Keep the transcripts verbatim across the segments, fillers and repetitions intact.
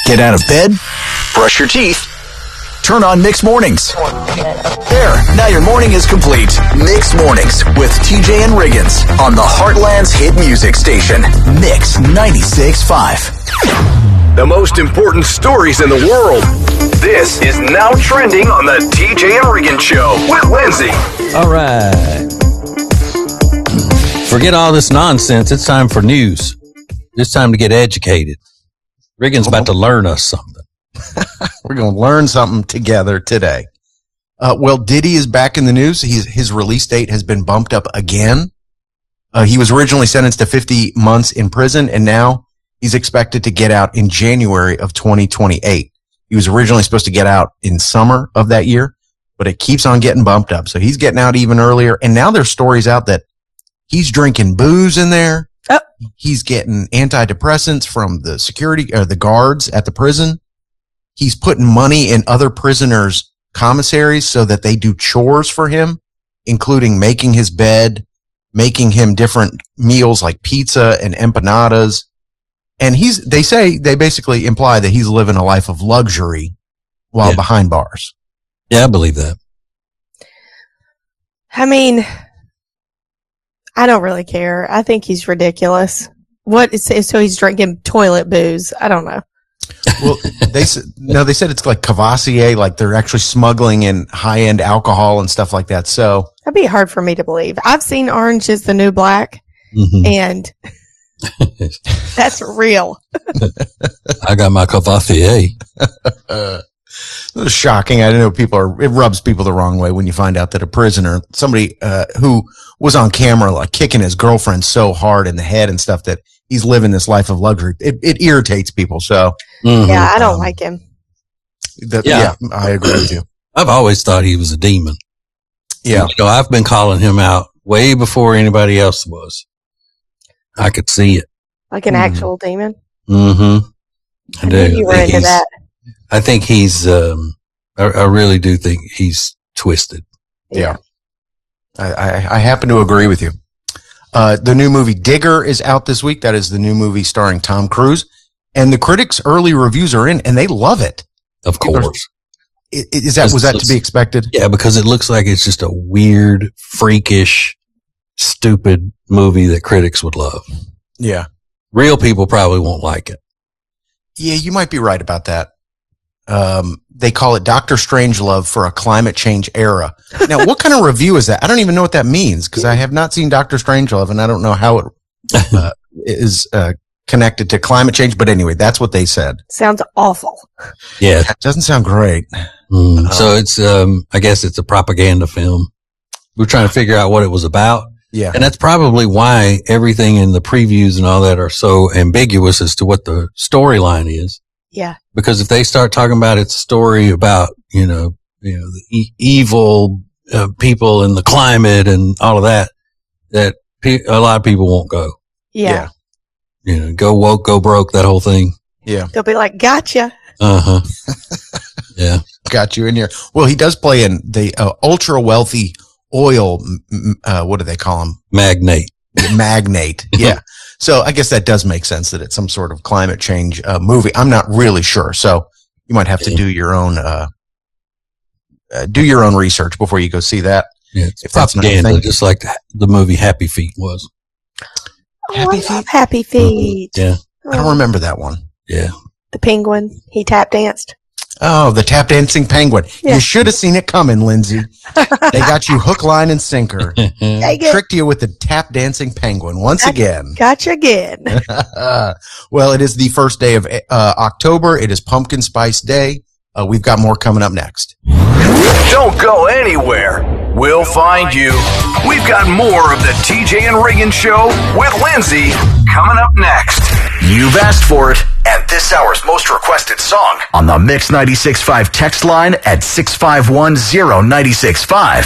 Get out of bed, brush your teeth, turn on Mix Mornings. There, now your morning is complete. Mix Mornings with T J and Riggins on the Heartland's hit music station, Mix ninety-six point five. The most important stories in the world. This is Now Trending on the T J and Riggins Show with Lindsay. All right. Forget all this nonsense. It's time for news. It's time to get educated. Riggins about to learn us something. We're going to learn something together today. Uh, well, Diddy is back in the news. He's, his release date has been bumped up again. Uh, he was originally sentenced to fifty months in prison, and now he's expected to get out in January of twenty twenty-eight. He was originally supposed to get out in summer of that year, but it keeps on getting bumped up. So he's getting out even earlier. And now there's stories out that he's drinking booze in there. Oh. He's getting antidepressants from the security or the guards at the prison. He's putting money in other prisoners' commissaries so that they do chores for him, including making his bed, making him different meals like pizza and empanadas. And he's, they say, they basically imply that he's living a life of luxury while yeah. behind bars. Yeah, I believe that. I mean, I don't really care. I think he's ridiculous. What is, so he's drinking toilet booze. I don't know. Well, they said, no, they said it's like Cavassier, like they're actually smuggling in high end alcohol and stuff like that. So that'd be hard for me to believe. I've seen Orange is the New Black, mm-hmm. and that's real. I got my Cavassier. uh, it was shocking. I know people are, it rubs people the wrong way when you find out that a prisoner, somebody, uh, who was on camera, like kicking his girlfriend so hard in the head and stuff that he's living this life of luxury. It, it irritates people. So, mm-hmm. yeah, I don't um, like him. The, yeah. yeah, I agree with you. I've always thought he was a demon. Yeah. You know, I've been calling him out way before anybody else was. I could see it. Like an mm-hmm. actual demon? Mm-hmm. I, I do. You were I into that. I think he's, um, I, I really do think he's twisted. Yeah. I, I, I happen to agree with you. Uh, the new movie Digger is out this week. That is the new movie starring Tom Cruise. And the critics' early reviews are in, and they love it. Of course. Is, is that, was that to be expected? Yeah, because it looks like it's just a weird, freakish, stupid movie that critics would love. Yeah. Real people probably won't like it. Yeah, you might be right about that. Um, they call it Doctor Strangelove for a climate change era. Now, what kind of review is that? I don't even know what that means because I have not seen Doctor Strangelove and I don't know how it uh, is uh, connected to climate change. But anyway, that's what they said. Sounds awful. Yeah. It doesn't sound great. Mm, um, so it's, um, I guess it's a propaganda film. We're trying to figure out what it was about. Yeah. And that's probably why everything in the previews and all that are so ambiguous as to what the storyline is. Yeah. Because if they start talking about it's a story about, you know, you know, the e- evil uh, people and the climate and all of that, that pe- a lot of people won't go. Yeah. yeah. You know, go woke, go broke, that whole thing. Yeah. They'll be like, gotcha. Uh huh. Yeah. Got you in here. Well, he does play in the uh, ultra wealthy oil, uh, what do they call him? Magnate. Magnate. Yeah. So I guess that does make sense that it's some sort of climate change uh, movie. I'm not really sure. So you might have to do your own, uh, uh do your own research before you go see that. Yeah, it's propaganda, just like the movie Happy Feet was. Oh, Happy Feet? Happy Feet. Mm-hmm. Yeah. I don't remember that one. Yeah. The penguin. He tap danced. Oh, the tap dancing penguin. Yeah. You should have seen it coming, Lindsay. They got you hook, line, and sinker. Tricked you with the tap dancing penguin once I again. Gotcha again. Well, it is the first day of uh, October. It is Pumpkin Spice Day. Uh, we've got more coming up next. Don't go anywhere. We'll find you. We've got more of the T J and Riggins Show with Lindsay coming up next. You've asked for it, and this hour's most requested song on the Mix ninety-six point five text line at six five one zero nine six five.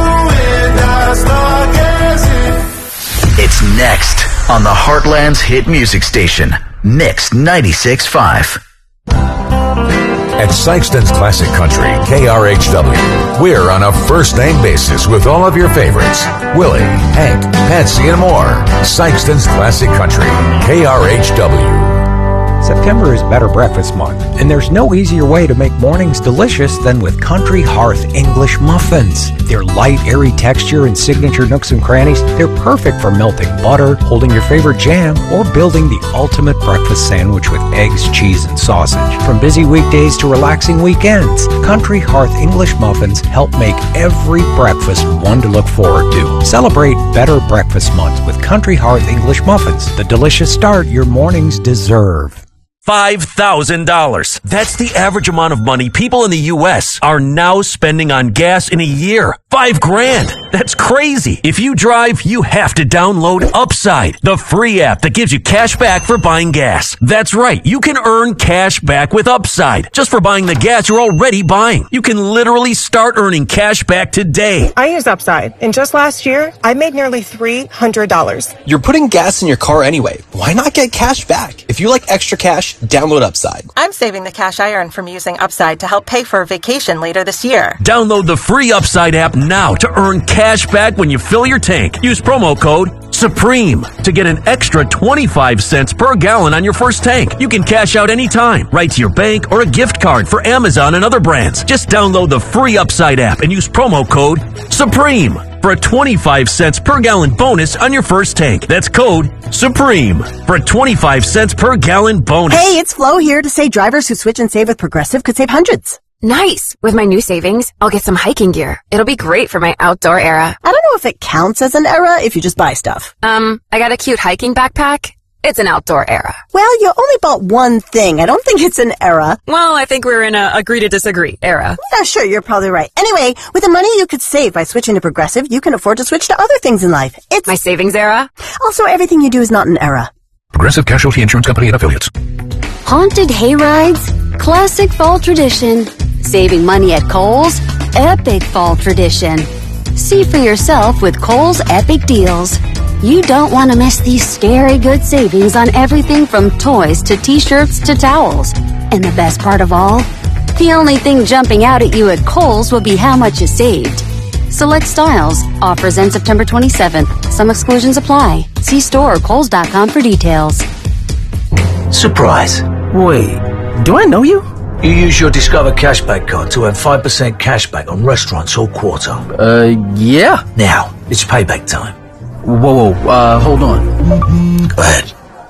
It's next on the Heartland's hit music station, Mix ninety-six point five. At Sykeston's Classic Country, K R H W, we're on a first-name basis with all of your favorites. Willie, Hank, Patsy, and more. Sykeston's Classic Country, K R H W. So September is Better Breakfast Month, and there's no easier way to make mornings delicious than with Country Hearth English muffins. Their light, airy texture and signature nooks and crannies, they're perfect for melting butter, holding your favorite jam, or building the ultimate breakfast sandwich with eggs, cheese, and sausage. From busy weekdays to relaxing weekends, Country Hearth English muffins help make every breakfast one to look forward to. Celebrate Better Breakfast Month with Country Hearth English muffins, the delicious start your mornings deserve. five thousand dollars. That's the average amount of money people in the U S are now spending on gas in a year. Five grand. That's crazy. If you drive, you have to download Upside, the free app that gives you cash back for buying gas. That's right. You can earn cash back with Upside just for buying the gas you're already buying. You can literally start earning cash back today. I use Upside, and just last year, I made nearly three hundred dollars. You're putting gas in your car anyway. Why not get cash back? If you like extra cash, download Upside. I'm saving the cash I earn from using Upside to help pay for a vacation later this year. Download the free Upside app now to earn cash back when you fill your tank. Use promo code SUPREME to get an extra twenty-five cents per gallon on your first tank. You can cash out anytime, right to your bank or a gift card for Amazon and other brands. Just download the free Upside app and use promo code SUPREME for a twenty-five cents per gallon bonus on your first tank. That's code SUPREME for a twenty-five cents per gallon bonus. Hey, it's Flo here to say drivers who switch and save with Progressive could save hundreds. Nice! With my new savings, I'll get some hiking gear. It'll be great for my outdoor era. I don't know if it counts as an era if you just buy stuff. Um, I got a cute hiking backpack. It's an outdoor era. Well, you only bought one thing. I don't think it's an era. Well, I think we're in a agree to disagree era. Yeah, sure, you're probably right. Anyway, with the money you could save by switching to Progressive, you can afford to switch to other things in life. It's my savings era. Also, everything you do is not an era. Progressive Casualty Insurance Company and Affiliates. Haunted hayrides, classic fall tradition. Saving money at Kohl's, epic fall tradition. See for yourself with Kohl's Epic Deals. You don't want to miss these scary good savings on everything from toys to t-shirts to towels. And the best part of all, the only thing jumping out at you at Kohl's will be how much you saved. Select styles. Offers end September twenty-seventh. Some exclusions apply. See store or kohls dot com for details. Surprise. Wait, do I know you? You use your Discover Cashback card to earn five percent cashback on restaurants all quarter. Uh, yeah. Now, it's payback time. Whoa, whoa, uh, hold on. Go ahead.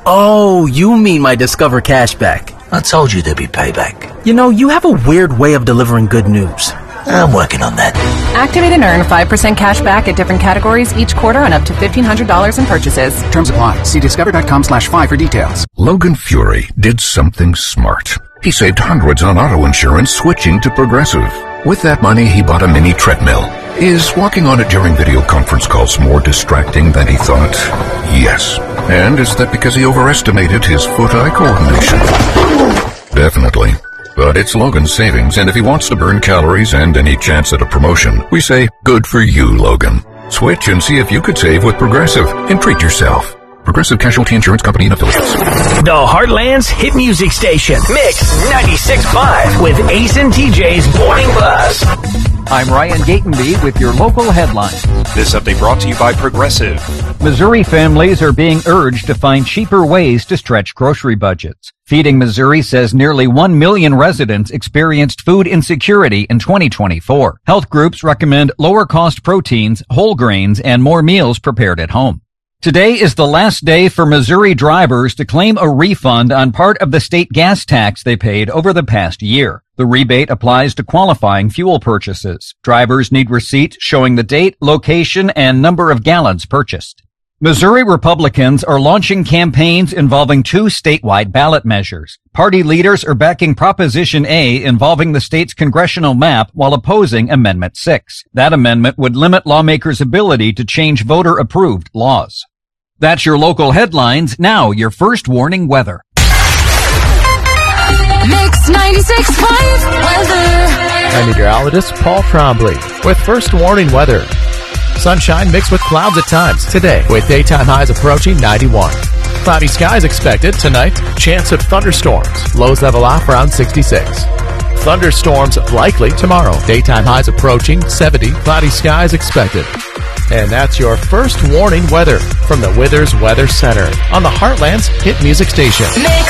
Oh, you mean my Discover Cashback. I told you there'd be payback. You know, you have a weird way of delivering good news. I'm working on that. Activate and earn five percent cash back at different categories each quarter on up to fifteen hundred dollars in purchases. Terms apply. See discover.com slash five for details. Logan Fury did something smart. He saved hundreds on auto insurance switching to Progressive. With that money, he bought a mini treadmill. Is walking on it during video conference calls more distracting than he thought? Yes. And is that because he overestimated his foot-eye coordination? Definitely. But it's Logan's savings, and if he wants to burn calories and any chance at a promotion, we say, good for you, Logan. Switch and see if you could save with Progressive and treat yourself. Progressive Casualty Insurance Company and Affiliates. The Heartland's hit music station, Mix ninety-six point five with Ace and T J's Morning Buzz. I'm Ryan Gatenby with your local headlines. This update brought to you by Progressive. Missouri families are being urged to find cheaper ways to stretch grocery budgets. Feeding Missouri says nearly one million residents experienced food insecurity in twenty twenty-four. Health groups recommend lower cost proteins, whole grains, and more meals prepared at home. Today is the last day for Missouri drivers to claim a refund on part of the state gas tax they paid over the past year. The rebate applies to qualifying fuel purchases. Drivers need receipts showing the date, location, and number of gallons purchased. Missouri Republicans are launching campaigns involving two statewide ballot measures. Party leaders are backing Proposition A involving the state's congressional map while opposing Amendment six. That amendment would limit lawmakers' ability to change voter-approved laws. That's your local headlines. Now, your first warning weather. Mix ninety-six point five weather. I'm meteorologist Paul Trombley with first warning weather. Sunshine mixed with clouds at times today with daytime highs approaching ninety-one. Cloudy skies expected tonight. Chance of thunderstorms. Lows level off around sixty-six. Thunderstorms likely tomorrow. Daytime highs approaching seventy. Cloudy skies expected. And that's your first warning weather from the Withers Weather Center on the Heartland's hit music station. Mix